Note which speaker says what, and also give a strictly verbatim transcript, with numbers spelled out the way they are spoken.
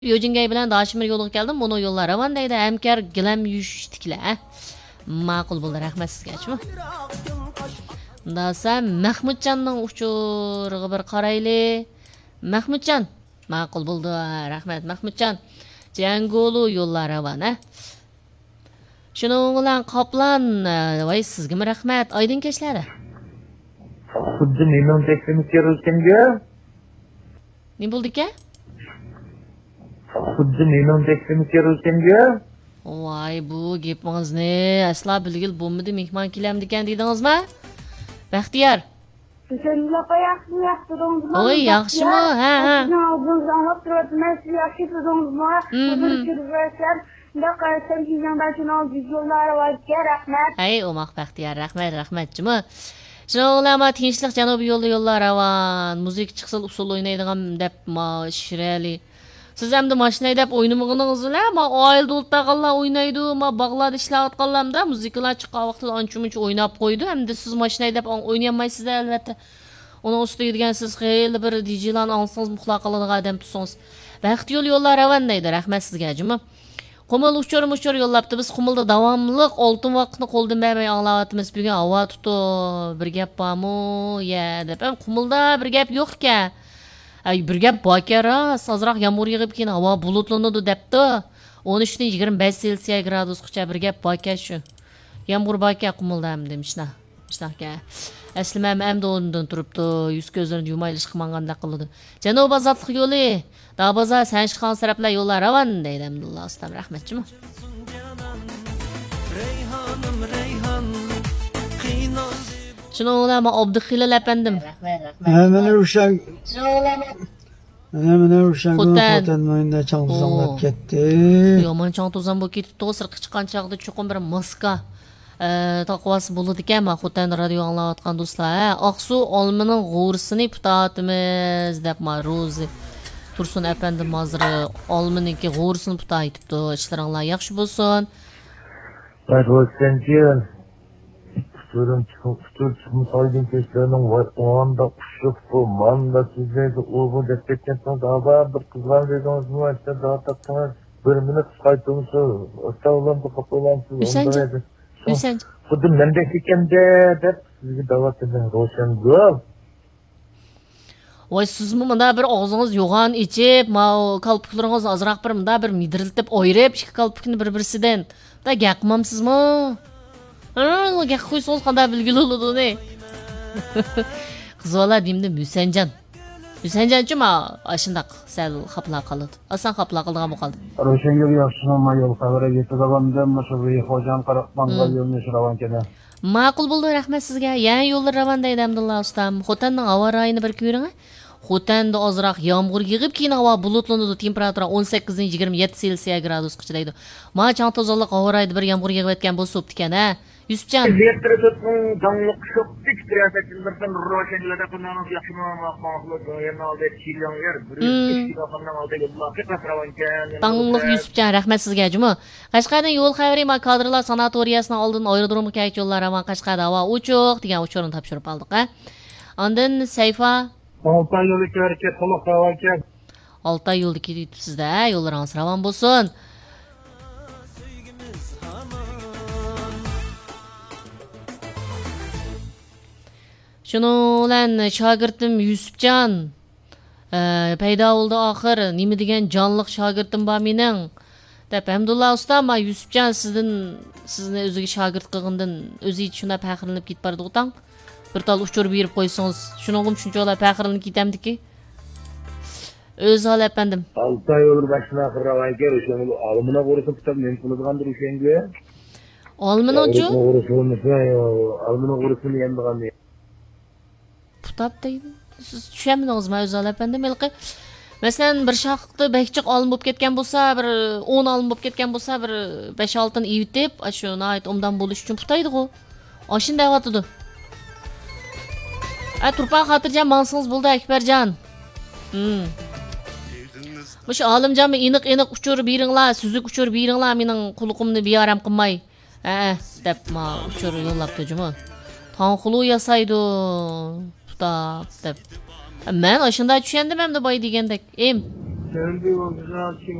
Speaker 1: Yojingay bilan Dashimir yo'liga keldim. Buni yo'llar ravan deydi. Hamkar gilam yuyishtiklar. Ma'qul bo'ldi, rahmat sizga-chi. Dasa Mahmudjonning uchurig'i bir qarayli. Mahmudjon, ma'qul bo'ldi. Rahmat Mahmudjon. Jangolu yo'llar ravan, ha. Shuning bilan Qoplan, voy sizga rahmat. Oydin kechlari.
Speaker 2: Xuddi mening tekstimni terishimga.
Speaker 1: Nima bo'ldi-ka?
Speaker 2: Xuddi mening tekstimni terishimga.
Speaker 1: Voy, bu gapingizni asla bilgil bo'lmadi, mehmon kelamdi ekan dedingizmi? Baxtiyor.
Speaker 3: Sizlarga yaxshi yaxshi dongizmi?
Speaker 1: Oy, yaxshimi? Ha, ha.
Speaker 3: O'zingizni anglab turibman, siz yaxshi dongizmi? O'zingizga nda qarasam sizdan shunday videolar varga rahmat.
Speaker 1: Ay, o'maq Baxtiyor, rahmat, rahmatchimi? Shunolama tinchlik janubiy yo'lda yo'llar ravan, muzik chiqsa usul o'ynaydigan deb ma shirali. Siz hamda mashina deb o'ynamaganingizlar, ma oilda o'ltaqanlar o'ynaydi, ma bog'larda ishlayotganlarda muzikalar chiqqan vaqtida ancha-muncha o'ynab qo'ydi. Hamda siz mashina deb o'ynayolmaysizlar albatta. Uni ustiga degan siz xeyli bir D J'larni olsangiz muxloq qiladigan odam tutsangiz. Vaqt yo'l yo'llar ravan deydi. Rahmat sizga, juma. Qumul uchur-uchur yo'llabdi. Biz Qumulda davomli oltin vaqtni qo'ldan bermay anglayapmiz. Bugun havo tutib, bir gap bormi? Ya, deb ham Qumulda bir gap yo'q-ku. Ay, bir gap bor-ku, azroq yomg'ir yog'ib keyin havo bulutlanadi debdi. o'n uch dan yigirma besh Selsiya gradusgacha bir gap bor-ku shu. Yomg'ir bor-ku Qumulda ham demishlar. Mishlaqqa. Aslida ham ham o'rnidan turibdi, yuz ko'zlarini yumaylish qilmaganda qiladi. Janubiy ozodlik yo'li, Dabaza Sanshxon saraflar yo'llar ravan deydi Abdulloh ustam, rahmatchimi? Shuni o'ylama Abduxilal apandim.
Speaker 4: Rahmat, rahmat. Mana o'sha Mana mana o'sha xotin o'yinda chang tuzanlab ketdi.
Speaker 1: Yomon chang tuzan bo'lib ketibdi, sirqi chiqqan chaqda chuqur bir maska taqvasi bo'ladi ekan, men xotin radio anglayotgan do'stlar. Oqsu olmining g'ursini putatimiz deb Ma'ruzi Tursun apandim hozir olminiki g'ursini putaytibdi. Ishlaringlar yaxshi bo'lsin.
Speaker 2: Bayroqsanchiyan. Kuturum çıkıp kutur çıkmış aydın keşlerinin var. O anda kuşuk bu. Manda sizleydi. Uğur destekten sonra daha bir kızlar dediniz mi? İşte daha taktınız. Bölümünü kıskaydınız. Usta olan bu kapılansız.
Speaker 1: Hüseyincan. Hüseyincan.
Speaker 2: Kudu memleketken de de sizi davet edin. Roşan gül.
Speaker 1: Voy, siz munda bir og'zingiz yo'g'on ichib, ma qalpiklarınız azroq bir munda bir midriltib o'yrab, ikki qalpikni bir-birisidan da gap qilmamsizmi? Ha, gap qo'ysangiz qanday bilgili bo'ladi ne? Qizvola deyimdi Hüseyinjon. Hüseyinjonchi ma ashundaq sal xapla qildi. Asan xapla qildigan bu qoldi.
Speaker 5: Roşan gül yaxshimi yo'l xabari yetadigandan mana bu xo'jan qaraqmanga yo'lni shiravan kedan.
Speaker 1: Ma'qul bo'ldi, rahmat sizga. Yana yo'llar ravan deydi Abdulloh ustam. Xotanning havo rayini bir ko'ring. Xotanda ozroq yomg'ir yig'ib, keyin havo bulutlanadi, temperatura o'n sakkiz dan yigirma yetti Selsiya gradusgacha deydi. Ma chang tozalik havo rayida bir yomg'ir yig'ayotgan bo'lsa-bo'pti ekan, ha. Yusufjon.
Speaker 2: Elektrotning dangliq kuşuk tik tiryasatlardan roşanlarda kullanıp yaxşılamak maqsad yana aldı çilyan yer. Bir ikki dafandan aldı yo'llar qatravonkan.
Speaker 1: Dangliq Yusufjon, rahmat sizga, juma. Qashqardan yo'l xavri ma kadrlar sanatoriyasining oldin aerodromi kayt yo'llar ham Qashqarda havo uchuq degan uchorini topshirib oldik, ha. Ondan Sayfa
Speaker 5: Altay yo'lga harakat qilib qavakan.
Speaker 1: Altay yo'lda ketibsizda, yo'llaringiz ravon bo'lsin. Şunu bilan shogirdim Yusufjon paydo bo'ldi oxir. Nima degan jonliq shogirdim bor mening. Deb Abdulloh ustam, ma Yusufjon sizdan sizni o'ziga shogird qilgandan o'zingiz shuna faxrlanib ketib bordi o'tang. Bir tal uchur berib qo'ysangiz, shuningim shunchalar faxrlanib ketamdiki. O'z hol apandim.
Speaker 2: Altay yo'l başına qirravanka o'shani olmina qo'rsin kitab men qiladigandir o'shanga.
Speaker 1: Olmina-chi?
Speaker 2: Olmina qo'rsin yendigan.
Speaker 1: Putab deydi. Siz tushundingizmi o'z hol apandim? Ilqi masalan bir shoqni bekchiq olib bo'lib ketgan bo'lsa, bir o'n olib bo'lib ketgan bo'lsa, bir besh olti ni evitib, shuni ayt umdan bo'lish uchun putaydi-ku. Oshinda ayotdi. Ay, turpan xotirjam mansingiz bo'ldi Akbarjon. Hmm. Mush olimjonmi iniq-iniq uchur beringlar, suzuk uchur beringlar, mening quluqimni beyaram qilmay. Ha, deb ma uchur yo'llabdi juma. Tanqulu yasaydi. Putab deb. Men ashunda tushundim hamda boy degandek. Em
Speaker 5: Sevdiği o güzel